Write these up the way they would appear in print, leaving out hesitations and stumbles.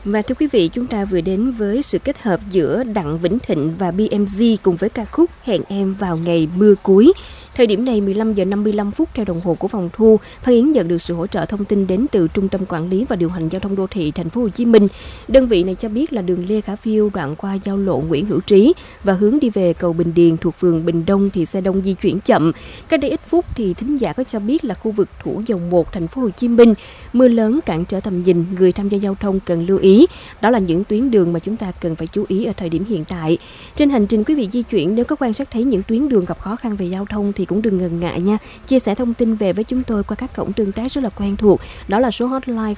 Và thưa quý vị, chúng ta vừa đến với sự kết hợp giữa Đặng Vĩnh Thịnh và BMG cùng với ca khúc Hẹn Em Vào Ngày Mưa Cuối. Thời điểm này 15 giờ 55 phút theo đồng hồ của phòng thu. Phan Yến nhận được sự hỗ trợ thông tin đến từ Trung tâm Quản lý và Điều hành Giao thông Đô thị Thành phố Hồ Chí Minh. Đơn vị này cho biết là đường Lê Khả Phiêu đoạn qua giao lộ Nguyễn Hữu Trí và hướng đi về cầu Bình Điền thuộc phường Bình Đông thì xe đông di chuyển chậm. Cách đây ít phút thì thính giả có cho biết là khu vực Thủ Dầu Một Thành phố Hồ Chí Minh mưa lớn cản trở tầm nhìn, người tham gia giao thông cần lưu ý. Đó là những tuyến đường mà chúng ta cần phải chú ý ở thời điểm hiện tại. Trên hành trình quý vị di chuyển, nếu có quan sát thấy những tuyến đường gặp khó khăn về giao thông thì cũng đừng ngần ngại nha. Chia sẻ thông tin về với chúng tôi qua các cổng tương tác rất là quen thuộc. Đó là số hotline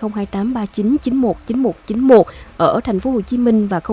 02839919191 ở thành phố Hồ Chí Minh và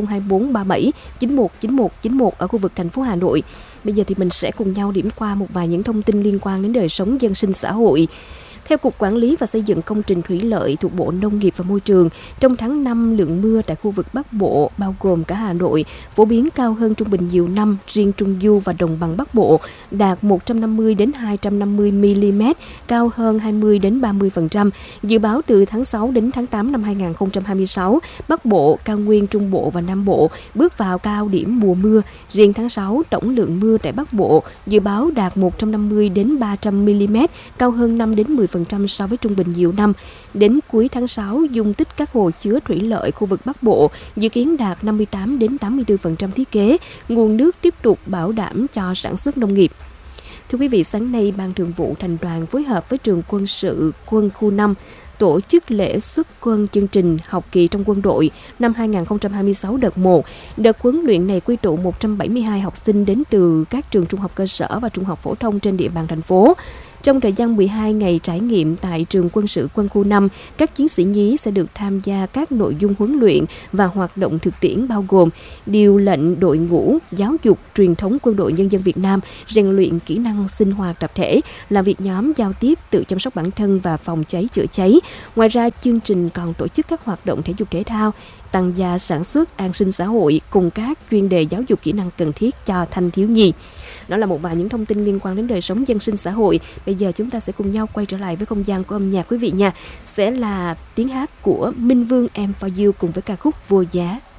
02437919191 ở khu vực thành phố Hà Nội. Bây giờ thì mình sẽ cùng nhau điểm qua một vài những thông tin liên quan đến đời sống dân sinh xã hội. Theo Cục Quản lý và Xây dựng Công trình Thủy lợi thuộc Bộ Nông nghiệp và Môi trường, trong tháng 5, lượng mưa tại khu vực Bắc Bộ, bao gồm cả Hà Nội, phổ biến cao hơn trung bình nhiều năm, riêng Trung Du và Đồng bằng Bắc Bộ đạt 150 đến 250 mm, cao hơn 20 đến 30%. Dự báo từ tháng 6 đến tháng 8 năm 2026, Bắc Bộ, Cao Nguyên, Trung Bộ và Nam Bộ bước vào cao điểm mùa mưa. Riêng tháng 6, tổng lượng mưa tại Bắc Bộ dự báo đạt 150 đến 300 mm, cao hơn 5 đến 10% so với trung bình nhiều năm. Đến cuối tháng 6, dung tích các hồ chứa thủy lợi khu vực Bắc Bộ dự kiến đạt 58 đến 84% thiết kế, nguồn nước tiếp tục bảo đảm cho sản xuất nông nghiệp. Thưa quý vị, sáng nay, Ban Thường vụ Thành đoàn phối hợp với Trường Quân sự Quân khu 5 tổ chức lễ xuất quân chương trình học kỳ trong quân đội năm 2026 đợt 1. Đợt huấn luyện này quy tụ 172 học sinh đến từ các trường trung học cơ sở và trung học phổ thông trên địa bàn thành phố. Trong thời gian 12 ngày trải nghiệm tại Trường Quân sự Quân khu 5, các chiến sĩ nhí sẽ được tham gia các nội dung huấn luyện và hoạt động thực tiễn bao gồm điều lệnh đội ngũ, giáo dục truyền thống quân đội nhân dân Việt Nam, rèn luyện kỹ năng sinh hoạt tập thể, làm việc nhóm, giao tiếp, tự chăm sóc bản thân và phòng cháy chữa cháy. Ngoài ra, chương trình còn tổ chức các hoạt động thể dục thể thao, tăng gia sản xuất, an sinh xã hội cùng các chuyên đề giáo dục kỹ năng cần thiết cho thanh thiếu nhi. Đó là một vài những thông tin liên quan đến đời sống dân sinh xã hội. Bây giờ chúng ta sẽ cùng nhau quay trở lại với không gian của âm nhạc quý vị nha. Sẽ là tiếng hát của Minh Vương Em For You cùng với ca khúc Vô Giá.